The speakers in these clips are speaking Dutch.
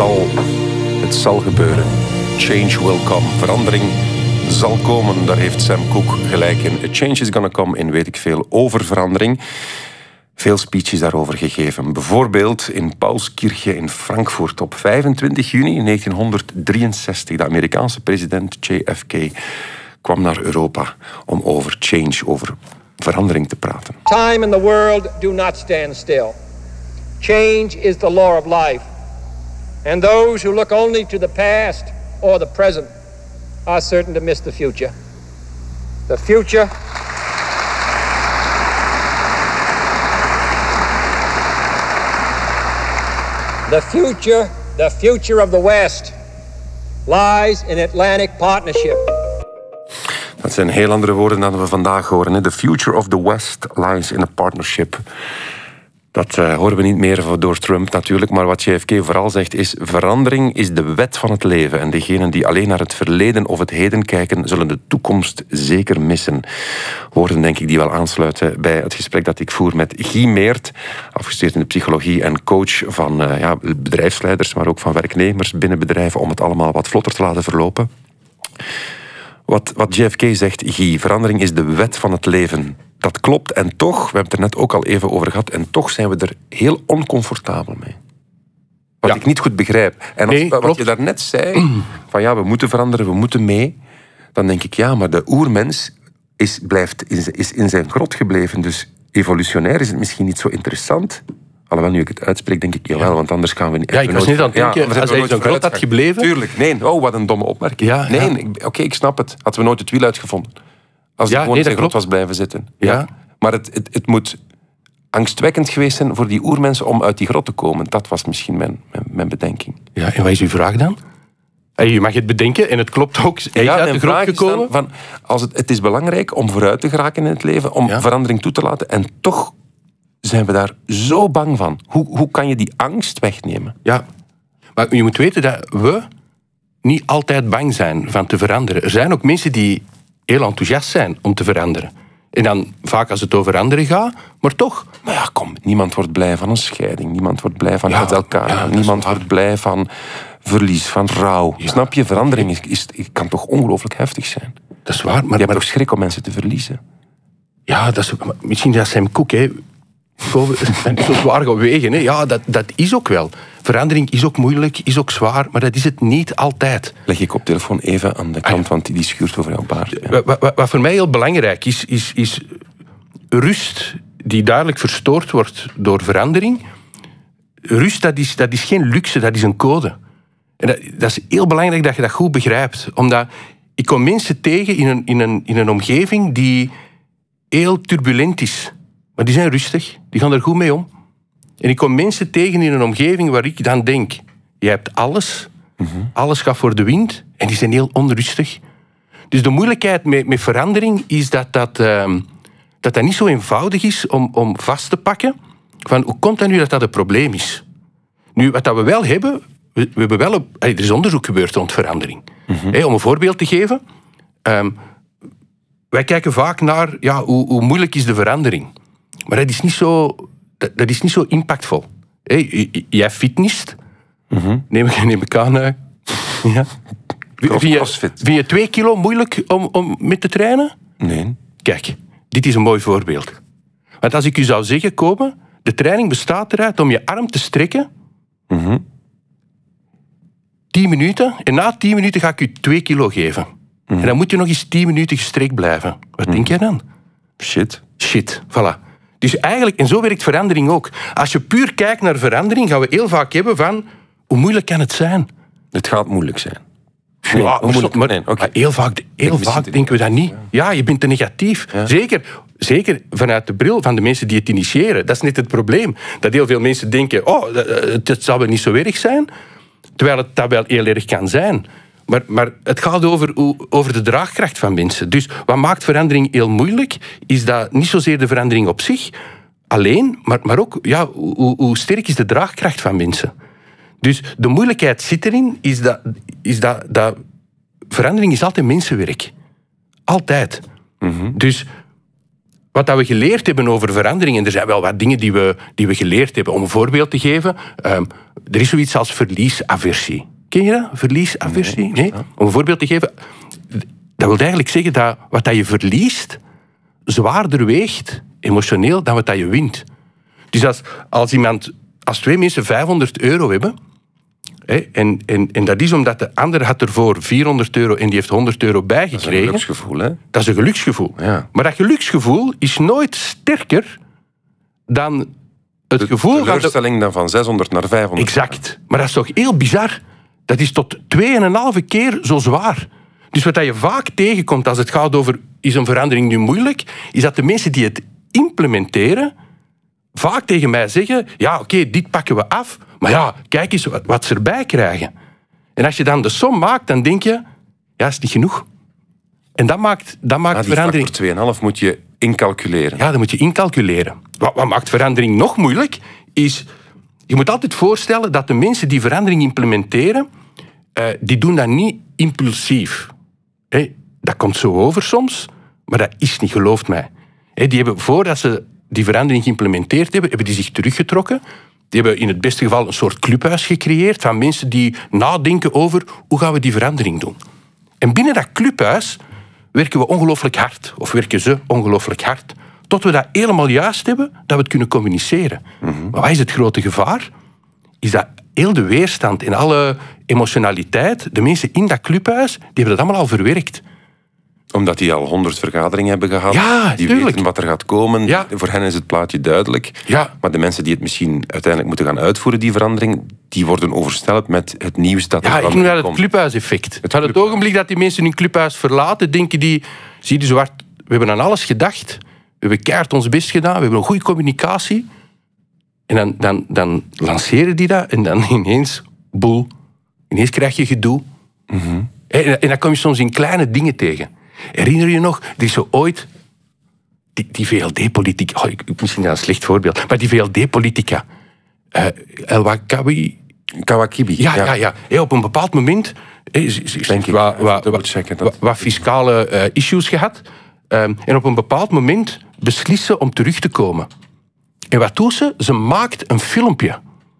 Het zal gebeuren. Change will come. Verandering zal komen. Daar heeft Sam Cooke gelijk in. A change is gonna come in weet ik veel over verandering. Veel speeches daarover gegeven. Bijvoorbeeld in Paulskirche in Frankfurt op 25 juni 1963. De Amerikaanse president JFK kwam naar Europa om over change, over verandering te praten. Time and the world do not stand still. Change is the law of life. And those who look only to the past or the present are certain to miss the future. The future of the West lies in Atlantic Partnership. Dat zijn heel andere woorden dan we vandaag horen. The future of the West lies in a partnership. Dat horen we niet meer door Trump natuurlijk, maar wat JFK vooral zegt is: verandering is de wet van het leven. En degenen die alleen naar het verleden of het heden kijken, zullen de toekomst zeker missen. Woorden, denk ik, die wel aansluiten bij het gesprek dat ik voer met Guy Meert, afgestudeerd in de psychologie en coach van bedrijfsleiders, maar ook van werknemers binnen bedrijven, om het allemaal wat vlotter te laten verlopen. Wat JFK zegt, Guy, verandering is de wet van het leven. Dat klopt en toch, we hebben het er net ook al even over gehad, en toch zijn we er heel oncomfortabel mee. Wat ik niet goed begrijp. En wat je daarnet zei, van ja, we moeten veranderen, we moeten mee, dan denk ik, ja, maar de oermens is in zijn grot gebleven, dus evolutionair is het misschien niet zo interessant. Alhoewel, nu ik het uitspreek, denk ik, jawel, want anders gaan we niet... Ja, ik was niet aan het denken, als hij in zo'n grot had gebleven... Tuurlijk, nee, wat een domme opmerking. Ja, Oké, ik snap het. Hadden we nooit het wiel uitgevonden. Als hij gewoon in zijn grot was blijven zitten. Ja. Maar het moet angstwekkend geweest zijn voor die oermensen om uit die grot te komen. Dat was misschien mijn bedenking. Ja, en wat is uw vraag dan? Je mag het bedenken en het klopt ook. Hij is uit de grot gekomen. Het is belangrijk om vooruit te geraken in het leven, om verandering toe te laten, en toch zijn we daar zo bang van. Hoe kan je die angst wegnemen? Ja, maar je moet weten dat we niet altijd bang zijn van te veranderen. Er zijn ook mensen die heel enthousiast zijn om te veranderen. En dan vaak als het over anderen gaat, maar toch. Maar ja, kom, niemand wordt blij van een scheiding. Niemand wordt blij van uit elkaar gaan. Niemand wordt blij van verlies, van rouw. Ja. Snap je? Verandering kan toch ongelooflijk heftig zijn? Dat is waar. Maar je hebt toch schrik om mensen te verliezen? Ja, misschien dat Sam Cooke, hè. Zo zwaar gaan wegen. Hè. Ja, dat is ook wel. Verandering is ook moeilijk, is ook zwaar, maar dat is het niet altijd. Leg je koptelefoon even aan de kant, want die schuurt over jouw baard. Ja. Wat voor mij heel belangrijk is rust die duidelijk verstoord wordt door verandering. Rust, dat is geen luxe, dat is een code. En dat is heel belangrijk dat je dat goed begrijpt. Omdat ik kom mensen tegen in een omgeving die heel turbulent is. Maar die zijn rustig, die gaan er goed mee om. En ik kom mensen tegen in een omgeving waar ik dan denk, je hebt alles, alles gaat voor de wind, en die zijn heel onrustig. Dus de moeilijkheid met verandering is dat niet zo eenvoudig is om vast te pakken van hoe komt dat nu dat een probleem is. Nu, wat dat we wel hebben, we hebben wel er is onderzoek gebeurd rond verandering. Om een voorbeeld te geven, wij kijken vaak naar hoe moeilijk is de verandering. Maar dat is niet zo impactvol. Jij fitnest. Neem ik aan. Ja. Vind je 2 kilo moeilijk om met te trainen? Nee. Kijk, dit is een mooi voorbeeld. Want als ik u zou zeggen, Kobe, de training bestaat eruit om je arm te strekken. 10 minuten. En na 10 minuten ga ik u 2 kilo geven. En dan moet je nog eens 10 minuten gestrekt blijven. Wat denk jij dan? Shit, voilà. Dus eigenlijk, en zo werkt verandering ook. Als je puur kijkt naar verandering, gaan we heel vaak hebben van, hoe moeilijk kan het zijn? Het gaat moeilijk zijn. Maar heel vaak denken we dat niet. Ja, je bent te negatief. Ja. Zeker vanuit de bril van de mensen die het initiëren. Dat is net het probleem. Dat heel veel mensen denken, het zal wel niet zo erg zijn. Terwijl het dat wel heel erg kan zijn. Maar het gaat over de draagkracht van mensen. Dus wat maakt verandering heel moeilijk, is dat niet zozeer de verandering op zich alleen, maar ook hoe sterk is de draagkracht van mensen. Dus de moeilijkheid zit erin, is dat verandering is altijd mensenwerk. Altijd. Dus wat dat we geleerd hebben over verandering, en er zijn wel wat dingen die we geleerd hebben. Om een voorbeeld te geven, er is zoiets als verliesaversie. Ken je dat? Verliesaversie? Nee? Om een voorbeeld te geven, dat wil eigenlijk zeggen dat wat dat je verliest zwaarder weegt, emotioneel, dan wat dat je wint. Dus als twee mensen €500 hebben, en dat is omdat de ander had ervoor €400 en die heeft €100 bijgekregen. Dat is een geluksgevoel, hè? Dat is een geluksgevoel. Ja. Maar dat geluksgevoel is nooit sterker dan het gevoel de teleurstelling dan van 600 naar 500. Exact. Maar dat is toch heel bizar? Dat is tot 2,5 keer zo zwaar. Dus wat je vaak tegenkomt als het gaat over is een verandering nu moeilijk, is dat de mensen die het implementeren vaak tegen mij zeggen, ja, oké, dit pakken we af, maar ja, kijk eens wat ze erbij krijgen. En als je dan de som maakt, dan denk je, ja, is niet genoeg. En dat maakt verandering... Die factor 2,5 moet je incalculeren. Ja, dat moet je incalculeren. Wat maakt verandering nog moeilijk, is... Je moet altijd voorstellen dat de mensen die verandering implementeren, die doen dat niet impulsief. Dat komt zo over soms, maar dat is niet, gelooft mij. Die hebben, voordat ze die verandering geïmplementeerd hebben die zich teruggetrokken. Die hebben in het beste geval een soort clubhuis gecreëerd van mensen die nadenken over hoe gaan we die verandering doen. En binnen dat clubhuis werken we ongelooflijk hard, of werken ze ongelooflijk hard, tot we dat helemaal juist hebben, dat we het kunnen communiceren. Mm-hmm. Maar wat is het grote gevaar? Is dat heel de weerstand en alle emotionaliteit, de mensen in dat clubhuis, die hebben dat allemaal al verwerkt. Omdat die al 100 vergaderingen hebben gehad. Ja, die tuurlijk. weten wat er gaat komen. Ja. Voor hen is het plaatje duidelijk. Ja. Maar de mensen die het misschien uiteindelijk moeten gaan uitvoeren, die verandering, die worden overstelpt met het nieuws dat er Ja, van ik noem dat het komt. clubhuiseffect. Het ogenblik dat die mensen hun clubhuis verlaten, denken die, zie je zwart, we hebben aan alles gedacht, we hebben keihard ons best gedaan, we hebben een goede communicatie. En dan lanceren die dat en dan ineens, boel, ineens krijg je gedoe. Mm-hmm. En dan kom je soms in kleine dingen tegen. Herinner je nog, er is zo ooit die VLD-politica... misschien een slecht voorbeeld, maar die VLD-politica. Kawakibi. Ja. Op een bepaald moment... wat fiscale issues gehad. En op een bepaald moment beslissen om terug te komen. En wat doet ze? Ze maakt een filmpje.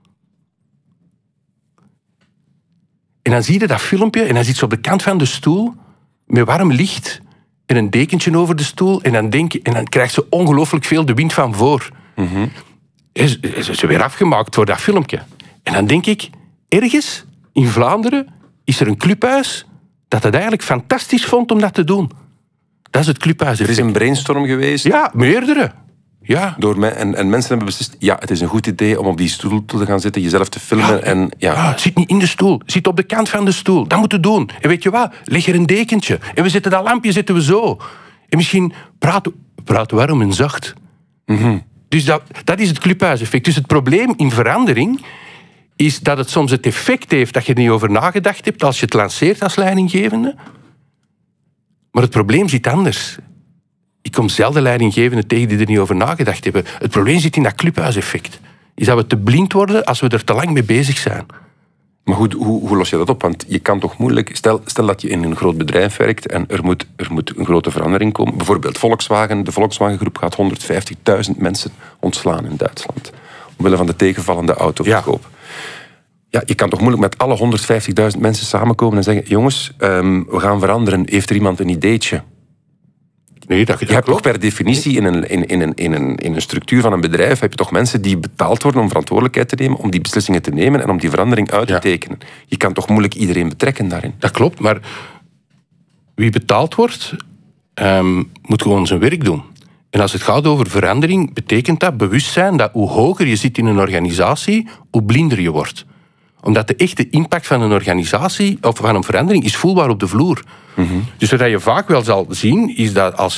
En dan zie je dat filmpje en dan zit ze op de kant van de stoel met warm licht en een dekentje over de stoel en dan krijgt ze ongelooflijk veel de wind van voor. Mm-hmm. Ze is weer afgemaakt voor dat filmpje. En dan denk ik, ergens in Vlaanderen is er een clubhuis dat het eigenlijk fantastisch vond om dat te doen. Dat is het clubhuis. Er is een brainstorm geweest. Ja, meerdere. Ja. En mensen hebben beslist, ja, het is een goed idee om op die stoel te gaan zitten, jezelf te filmen. Zit niet in de stoel, zit op de kant van de stoel. Dat moet je doen. En weet je wat? Leg er een dekentje. En we zetten dat lampje zo. En misschien praten warm en zacht. Mm-hmm. Dus dat is het clubhuiseffect. Dus het probleem in verandering is dat het soms het effect heeft dat je er niet over nagedacht hebt als je het lanceert als leidinggevende. Maar het probleem zit anders. Ik kom zelden leidinggevenden tegen die er niet over nagedacht hebben. Het probleem zit in dat clubhuiseffect. Is dat we te blind worden als we er te lang mee bezig zijn. Maar goed, hoe los je dat op? Want je kan toch moeilijk... Stel dat je in een groot bedrijf werkt en er moet een grote verandering komen. Bijvoorbeeld Volkswagen. De Volkswagen-groep gaat 150.000 mensen ontslaan in Duitsland. Omwille van de tegenvallende autoverkoop. Ja, je kan toch moeilijk met alle 150.000 mensen samenkomen en zeggen, jongens, we gaan veranderen. Heeft er iemand een ideetje? Nee, je hebt toch per definitie in een structuur van een bedrijf heb je toch mensen die betaald worden om verantwoordelijkheid te nemen, om die beslissingen te nemen en om die verandering uit te tekenen. Je kan toch moeilijk iedereen betrekken daarin? Dat klopt, maar wie betaald wordt, moet gewoon zijn werk doen. En als het gaat over verandering, betekent dat bewustzijn dat hoe hoger je zit in een organisatie, hoe blinder je wordt. Omdat de echte impact van een organisatie of van een verandering is voelbaar op de vloer. Mm-hmm. Dus wat je vaak wel zal zien, is dat als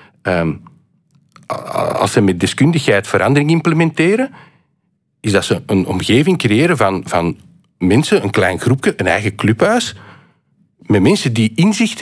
zij met deskundigheid verandering implementeren, is dat ze een omgeving creëren van mensen, een klein groepje, een eigen clubhuis, met mensen die inzicht